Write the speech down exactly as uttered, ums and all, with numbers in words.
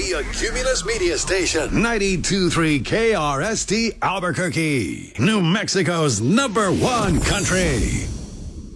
a Cumulus Media Station. ninety-two point three K R S T Albuquerque, New Mexico's number one country.